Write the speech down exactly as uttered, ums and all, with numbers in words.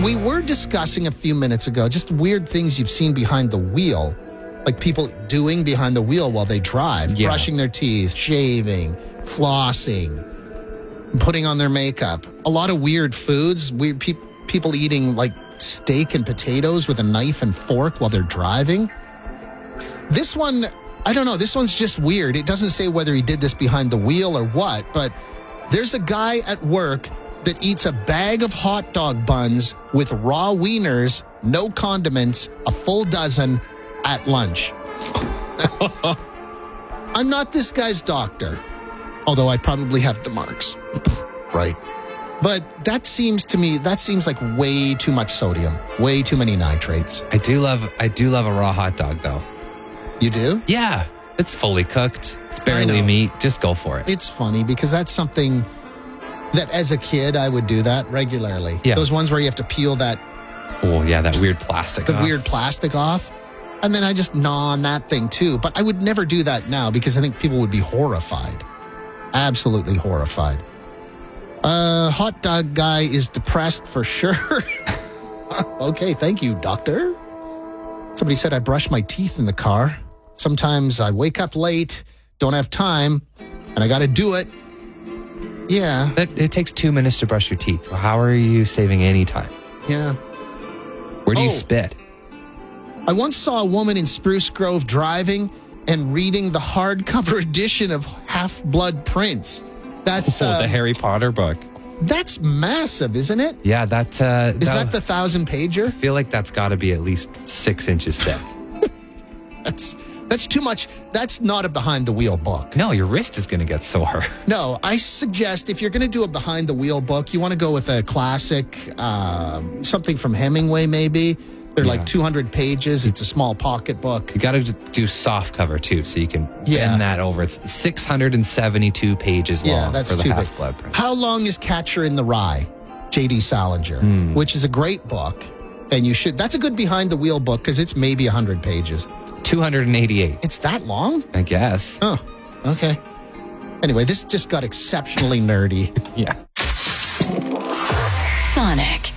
we were discussing a few minutes ago just weird things you've seen behind the wheel, like people doing behind the wheel while they drive, Yeah. brushing their teeth, shaving, flossing, putting on their makeup. A lot of weird foods, weird pe- people eating like steak and potatoes with a knife and fork while they're driving. This one, I don't know, this one's just weird. It doesn't say whether he did this behind the wheel or what, but there's a guy at work that eats a bag of hot dog buns with raw wieners, no condiments, a full dozen at lunch. I'm not this guy's doctor, although I probably have the marks. Right. But that seems to me, that seems like way too much sodium, way too many nitrates. I do love I do love a raw hot dog, though. You do? Yeah. It's fully cooked. It's I barely know. meat. Just go for it. It's funny because that's something that as a kid I would do that regularly. Yeah. Those ones where you have to peel that Oh, yeah, that weird plastic the off. weird plastic off. And then I just gnaw on that thing too. But I would never do that now because I think people would be horrified. Absolutely horrified. Uh, hot dog guy is depressed for sure. Okay, thank you, doctor. Somebody said I brush my teeth in the car. Sometimes I wake up late, don't have time, and I got to do it. Yeah, It, it takes two minutes to brush your teeth. How are you saving any time? yeah. Where do you Oh. spit? I once saw a woman in Spruce Grove driving and reading the hardcover edition of Half-Blood Prince. That's Oh, uh, the Harry Potter book. that's massive, isn't it? Yeah, that... Uh, Is that the thousand pager? I feel like that's got to be at least six inches thick. That's that's too much. That's not a behind the wheel book. No, your wrist is going to get sore. No, I suggest if you're going to do a behind the wheel book, you want to go with a classic, um, something from Hemingway maybe. They're Yeah. like two hundred pages. It's a small pocket book. You got to do soft cover, too, so you can Yeah. bend that over. It's six hundred seventy-two pages long Yeah, that's for the too big. Half-Blood Prince. How long is Catcher in the Rye? J D Salinger, Hmm. which is a great book. And you should, that's a good behind the wheel book because it's maybe one hundred pages. two hundred eighty-eight, It's that long? I guess. Oh, okay. Anyway, this just got exceptionally nerdy. Yeah. Sonic.